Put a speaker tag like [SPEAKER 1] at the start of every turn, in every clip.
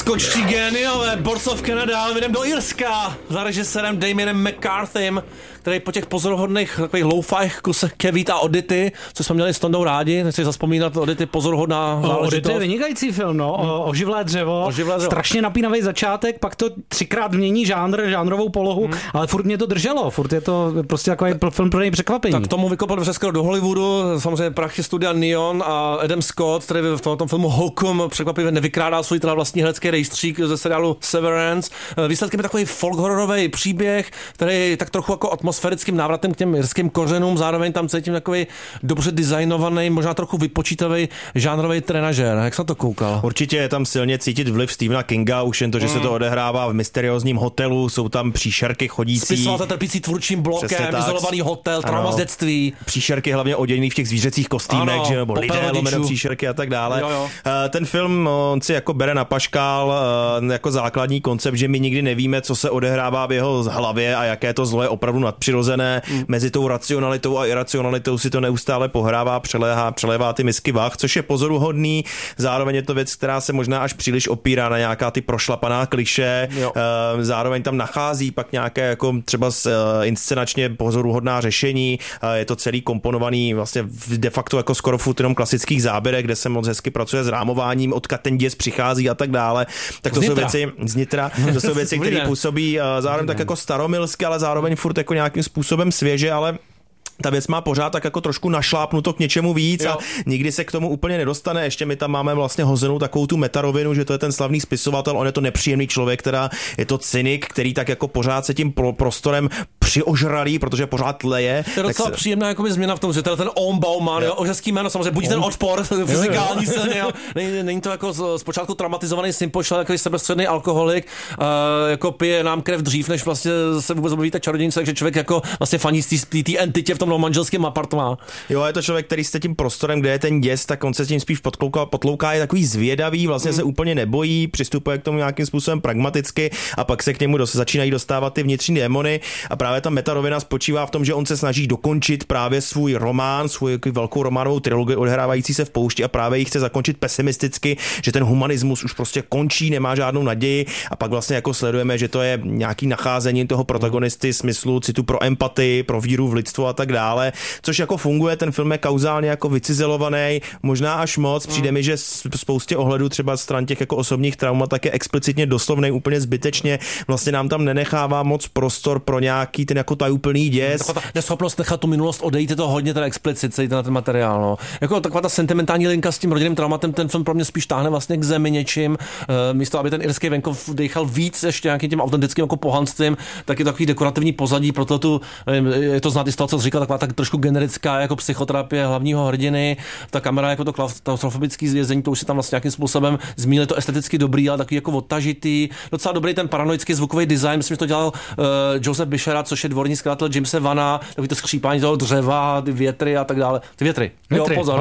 [SPEAKER 1] Skotští géniové, Boards of Canada, jdem do Irska za režisérem Damienem McCarthym, který po těch pozoruhodných takových low-fi kusech Kevít a Oddity, co jsme měli s Tondou rádi, nechci zaspomínat Oddity, pozoruhodná záležitost.
[SPEAKER 2] Oddity je vynikající film, no, oživlé dřevo, strašně napínavý začátek, pak to 3krát mění žánrovou polohu, ale furt mě to drželo, furt je to prostě takový film pro něj překvapení.
[SPEAKER 1] Tak tomu vykopal všechno do Hollywoodu, samozřejmě prachy studia Neon a Adam Scott, který v tom filmu Holcomb překvapivě nevykrádá svůj teda vlastní herecký rejstřík ze seriálu Severance. Výsledkem je takový folk hororový příběh, který tak trochu jako atmosférickým návratem k těm irským kořenům, zároveň tam cítím takový dobře designovaný, možná trochu vypočítavý žánrový trenažér. Jak se to koukal?
[SPEAKER 3] Určitě je tam silně cítit vliv Stephena Kinga, už jen to, že se to odehrává v mysteriózním hotelu, jsou tam příšerky chodící.
[SPEAKER 1] Spisovatel trpící tvůrčím blokem, izolovaný hotel, trauma z dětství.
[SPEAKER 3] Příšerky hlavně oděný v těch zvířecích kostýmech, že nebo lidé lomeno příšerky a tak dále.
[SPEAKER 1] Jo.
[SPEAKER 3] Ten film on si jako bere na paškál jako základní koncept, že my nikdy nevíme, co se odehrává v jeho hlavě a jaké to zlo je opravdu nadpřirozené. Mezi tou racionalitou a iracionalitou si to neustále pohrává, přelévá ty misky vah, což je pozoruhodný. Zároveň je to věc, která se možná až příliš opírá na nějaká ty prošlapaná klišé. Zároveň tam nachází pak nějaké jako třeba inscenačně pozoruhodná řešení. Je to celý komponovaný vlastně de facto jako skoro furt jenom klasických záběrech, kde se moc hezky pracuje s rámováním, odkud ten děs přichází a tak dále. Tak to jsou věci znitra, to jsou věci, které působí zároveň tak jako staromilsky, ale zároveň furt jako nějakým způsobem svěže, ale ta věc má pořád tak jako trošku našlápnuto k něčemu víc a nikdy se k tomu úplně nedostane. Ještě my tam máme vlastně hozenou takovou tu metarovinu, že to je ten slavný spisovatel, on je to nepříjemný člověk, která je to cynik, který tak jako pořád se tím prostorem přiožralý, protože pořád leje.
[SPEAKER 1] To je docela příjemná jako změna v tom, že to je ten Bauman, hezký jméno, samozřejmě budí ten odpor fyzikální silně. Není to jako zpočátku traumatizovaný sympošel, jako sebestředný alkoholik, jako pije nám krev dřív, než vlastně se vůbec objeví ta čarodějnice, takže člověk jako vlastně faní z té entitě v tom manželském apartmá.
[SPEAKER 3] Jo, je to člověk, který jste tím prostorem, kde je ten děs, tak on se tím spíš potlouká, je takový zvědavý, vlastně se úplně nebojí, přistupuje k tomu nějakým způsobem pragmaticky a pak se k němu začínají dostávat ty vnitřní démony a právě ta metarovina spočívá v tom, že on se snaží dokončit právě svůj román, svou velkou románovou trilogii odehrávající se v poušti a právě ji chce zakončit pesimisticky, že ten humanismus už prostě končí, nemá žádnou naději a pak vlastně jako sledujeme, že to je nějaký nacházení toho protagonisty smyslu, citu pro empatii, pro víru v lidstvo a tak dále, což jako funguje, ten film je kauzálně jako vycizelovaný, možná až moc, přijde mi, že spoustě ohledů třeba stran těch jako osobních traumat tak je explicitně doslovnej, úplně zbytečně, vlastně nám tam nenechává moc prostor pro nějaký ten jako tajuplný děs.
[SPEAKER 1] Taková ta neschopnost nechat tu minulost odejít, je to hodně teda explicit, celý ten materiál, no. Jako taková ta sentimentální linka s tím rodinným traumatem, ten film pro mě spíš táhne vlastně k zemi něčím, místo aby ten irský venkov dýchal víc ještě nějakým tím autentickým jako pohanstvím, tak je takový dekorativní pozadí, proto tu je to znát i z toho, co říkal, taková tak trošku generická jako psychoterapie hlavního hrdiny, ta kamera jako to klaustrofobický zvězení, to už si tam vlastně nějakým způsobem zmínili, to esteticky dobrý, ale takový jako odtažitý, docela dobrý ten paranoický zvukový design, myslím, že to dělal Joseph Bichera, což je dvorní skladatel Jamese Vana, takový to skřípání toho dřeva, ty větry a tak dále. Ty větry. Jo, pozor.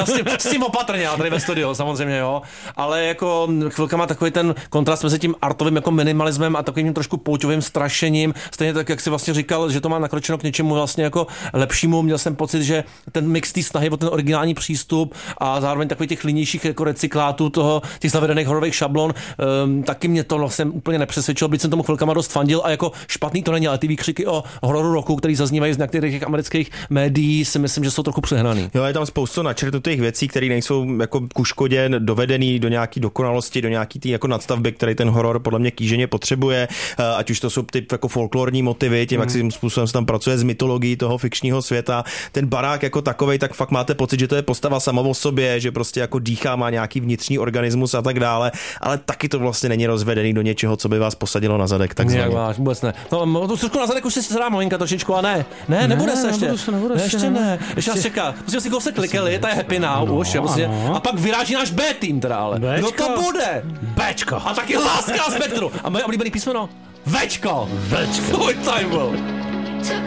[SPEAKER 1] S tím opatrně, tady ve studiu, samozřejmě, jo. Ale jako chvilka má takový ten kontrast mezi tím artovým jako minimalismem a takovým trošku pouťovým strašením. Stejně tak, jak si vlastně říkal, že to má nakročeno k něčemu vlastně jako lepšímu. Měl jsem pocit, že ten mix té snahy o ten originální přístup a zároveň takových těch linějších jako recyklátů toho, těch zavedených hororových šablon, taky mě to vlastně úplně nepřesvědčilo, byť jsem tomu chvilkama dost fandil a jako špatný to není, ale ty výkřiky o hororu roku, který zaznívají z některých amerických médií, si myslím, že jsou trochu přehnaný.
[SPEAKER 3] Jo, je tam spoustu načrtnutých věcí, které nejsou jako ku škodě dovedený do nějaký dokonalosti, do nějaký tý jako nadstavby, který ten horor podle mě kýženě potřebuje, ať už to jsou ty jako folklorní motivy, tím jak si tím způsobem se tam pracuje s mytologií toho fikčního světa. Ten barák jako takovej, tak fakt máte pocit, že to je postava sama o sobě, že prostě jako dýchá, má nějaký vnitřní organismus a tak dále, ale taky to vlastně není rozvedený do něčeho, co by vás posadilo na zadek, takzvaně.
[SPEAKER 1] Máš, vůbec ne. No, tu trošku na zadek už si se dá malinka trošičku, a ne, nebude se ještě. Ještě ne. Ještě nás čeká. Musíme si kousek klikeli, ta je happy now už. A pak vyráží náš B tým teda, ale. No to bude.
[SPEAKER 2] Bčko.
[SPEAKER 1] A taky Láska a Spektru. A moje oblíbený písmeno? Včko.
[SPEAKER 2] Včko.
[SPEAKER 1] Svůj time byl.